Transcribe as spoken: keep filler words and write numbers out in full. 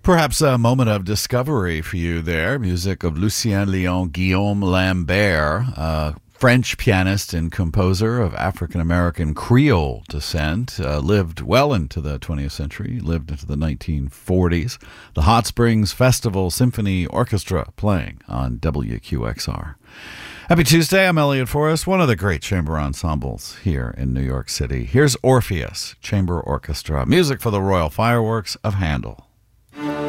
Perhaps a moment of discovery for you there. Music of Lucien Léon Guillaume Lambert, a French pianist and composer of African-American Creole descent, uh, lived well into the twentieth century, lived into the nineteen forties. The Hot Springs Festival Symphony Orchestra playing on W Q X R. Happy Tuesday, I'm Elliot Forrest, one of the great chamber ensembles here in New York City. Here's Orpheus Chamber Orchestra, music for the Royal Fireworks of Handel.